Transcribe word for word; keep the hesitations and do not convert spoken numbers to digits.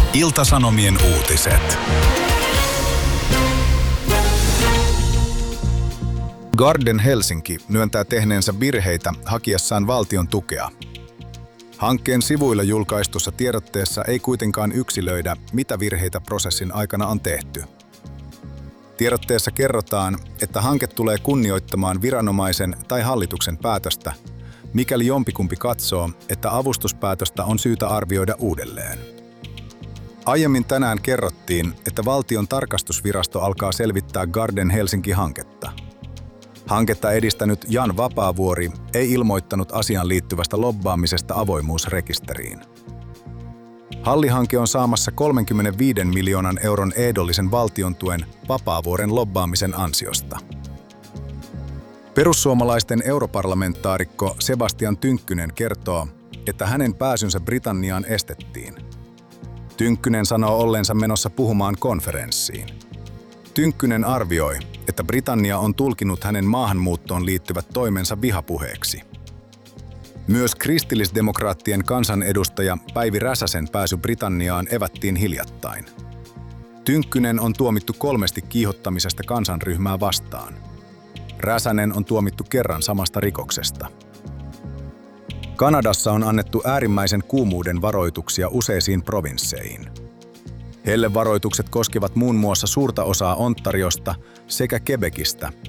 Ilta-Sanomien uutiset. Garden Helsinki myöntää tehneensä virheitä hakiessaan valtion tukea. Hankkeen sivuilla julkaistussa tiedotteessa ei kuitenkaan yksilöidä, mitä virheitä prosessin aikana on tehty. Tiedotteessa kerrotaan, että hanke tulee kunnioittamaan viranomaisen tai hallituksen päätöstä, mikäli jompikumpi katsoo, että avustuspäätöstä on syytä arvioida uudelleen. Aiemmin tänään kerrottiin, että valtion tarkastusvirasto alkaa selvittää Garden Helsinki-hanketta. Hanketta edistänyt Jan Vapaavuori ei ilmoittanut asiaan liittyvästä lobbaamisesta avoimuusrekisteriin. Hallihanke on saamassa kolmekymmentäviisi miljoonan euron ehdollisen valtion tuen Vapaavuoren lobbaamisen ansiosta. Perussuomalaisten europarlamentaarikko Sebastian Tynkkynen kertoo, että hänen pääsynsä Britanniaan estettiin. Tynkkynen sanoo olleensa menossa puhumaan konferenssiin. Tynkkynen arvioi, että Britannia on tulkinut hänen maahanmuuttoon liittyvät toimensa vihapuheeksi. Myös kristillisdemokraattien kansanedustaja Päivi Räsäsen pääsy Britanniaan evättiin hiljattain. Tynkkynen on tuomittu kolmesti kiihottamisesta kansanryhmää vastaan. Räsänen on tuomittu kerran samasta rikoksesta. Kanadassa on annettu äärimmäisen kuumuuden varoituksia useisiin provinsseihin. Hellevaroitukset koskevat muun muassa suurta osaa Ontariosta sekä Quebecistä,